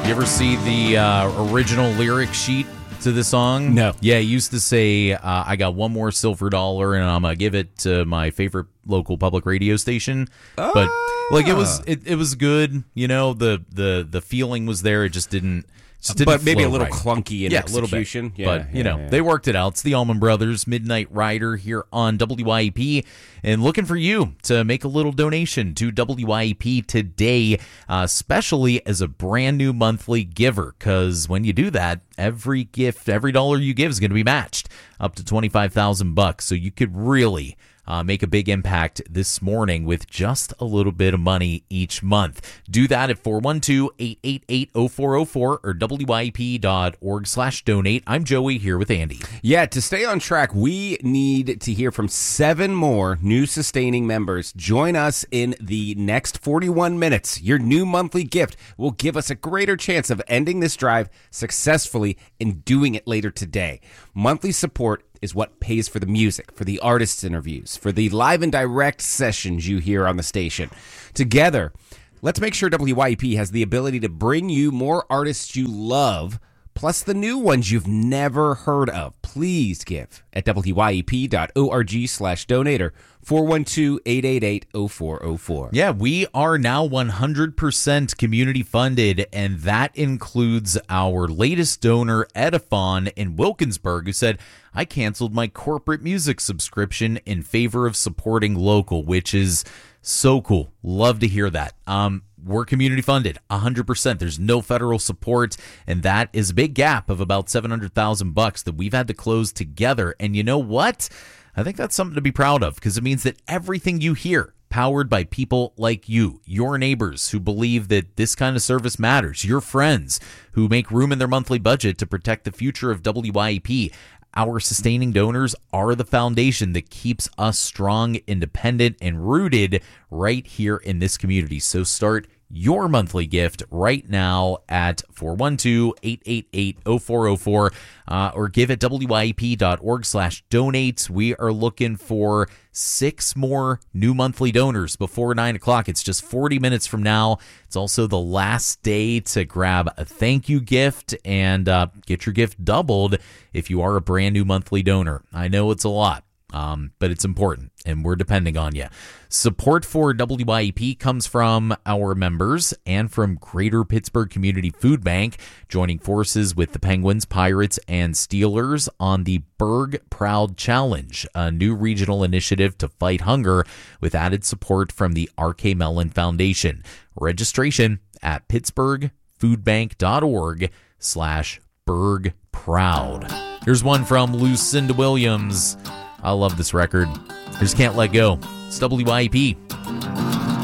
You ever see the original lyric sheet to the song? No. Yeah, it used to say, I got one more silver dollar and I'm going to give it to my favorite local public radio station. But like it was good, you know, the feeling was there. It just didn't but maybe a flow little right. clunky in execution. A little bit. But, you know, they worked it out. It's the Allman Brothers Midnight Rider here on WYEP, and looking for you to make a little donation to WYEP today, especially as a brand new monthly giver, because when you do that, every gift, every dollar you give is going to be matched up to $25,000. So you could really make a big impact this morning with just a little bit of money each month. Do that at 412-888-0404 or WYEP.org/donate. I'm Joey here with Andy. Yeah, to stay on track, we need to hear from 7 more new sustaining members. Join us in the next 41 minutes. Your new monthly gift will give us a greater chance of ending this drive successfully and doing it later today. Monthly support is what pays for the music, for the artists' interviews, for the live and direct sessions you hear on the station. Together, let's make sure WYEP has the ability to bring you more artists you love, plus the new ones you've never heard of. Please give at WYEP.org/donate or 412-888-0404. Yeah, we are now 100% community funded, and that includes our latest donor, Edifon in Wilkinsburg, who said, I canceled my corporate music subscription in favor of supporting local, which is so cool. Love to hear that. We're community funded, 100%. There's no federal support, and that is a big gap of about $700,000 that we've had to close together. And you know what? I think that's something to be proud of, because it means that everything you hear, powered by people like you, your neighbors who believe that this kind of service matters, your friends who make room in their monthly budget to protect the future of WYEP. Our sustaining donors are the foundation that keeps us strong, independent, and rooted right here in this community. So start your monthly gift right now at 412-888-0404 or give at WYEP.org/donate. We are looking for 6 more new monthly donors before 9 o'clock. It's just 40 minutes from now. It's also the last day to grab a thank you gift and get your gift doubled if you are a brand new monthly donor. I know it's a lot. But it's important, and we're depending on you. Support for WYEP comes from our members and from Greater Pittsburgh Community Food Bank, joining forces with the Penguins, Pirates, and Steelers on the Berg Proud Challenge, a new regional initiative to fight hunger with added support from the R.K. Mellon Foundation. Registration at pittsburgh.org/bergproud. Here's one from Lucinda Williams. I love this record. I just can't let go. It's WYEP.